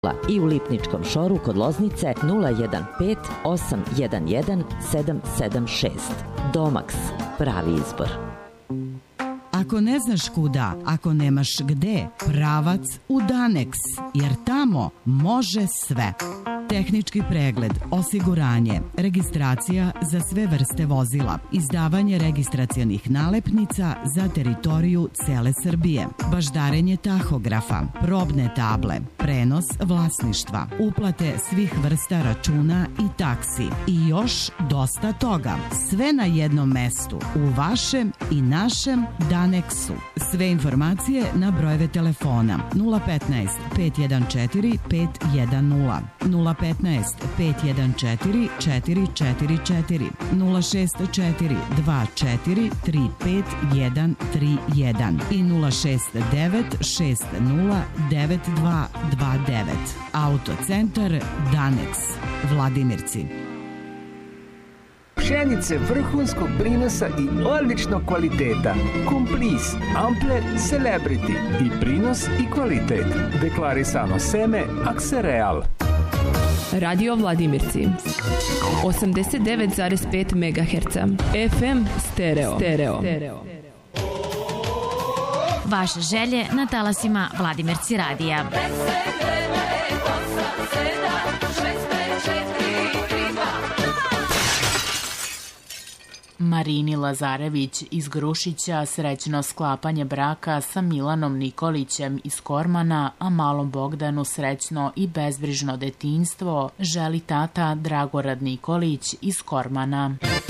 i u Lipničkom Šoru kod Loznice 015 811 776. Domax, pravi izbor. Ako ne znaš kuda, ako nemaš gde, pravac u Danex, jer tamo može sve. Tehnički pregled, osiguranje, registracija za sve vrste vozila, izdavanje registracionih nalepnica za teritoriju cele Srbije, baždarenje tahografa, probne table, prenos vlasništva, uplate svih vrsta računa i taksi i još dosta toga. Sve na jednom mestu, u vašem i našem Danexu. Sve informacije na brojeve telefona 015 514 510, 015 514 444, 064 24 35 131 i 069 60 9229. Autocentar Danex, Vladimirci. Pšenice vrhunskog prinosa i odličnog kvaliteta. Komplis, Ampler, Celebrity. I prinos i kvalitet. Deklarisano seme Aksereal. Radio Vladimirci 89,5 MHz FM stereo. Vaše želje na talasima Vladimirci radija. Marini Lazarević iz Grušića srećno sklapanje braka sa Milanom Nikolićem iz Kormana, a malom Bogdanu srećno i bezbrižno detinjstvo želi tata Dragorad Nikolić iz Kormana.